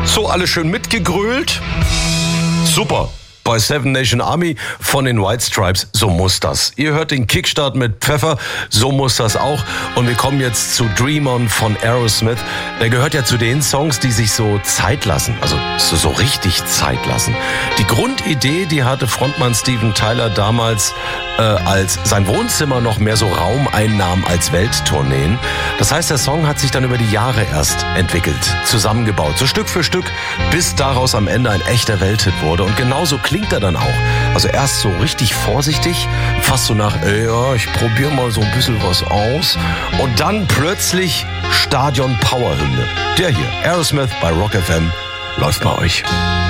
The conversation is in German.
So, alle schön mitgegrölt? Super. Bei Seven Nation Army von den White Stripes, so muss das. Ihr hört den Kickstart mit Pfeffer, so muss das auch. Und wir kommen jetzt zu Dream On von Aerosmith. Der gehört ja zu den Songs, die sich so Zeit lassen, also so richtig Zeit lassen. Die Grundidee, die hatte Frontmann Steven Tyler damals, als sein Wohnzimmer noch mehr so Raum einnahm als Welttourneen. Das heißt, der Song hat sich dann über die Jahre erst entwickelt, zusammengebaut, so Stück für Stück, bis daraus am Ende ein echter Welthit wurde. Und genauso klingt er dann auch. Also erst so richtig vorsichtig, fast so nach, ja, ich probiere mal so ein bisschen was aus. Und dann plötzlich Stadion-Power-Hymne. Der hier, Aerosmith bei Rock FM, läuft bei euch.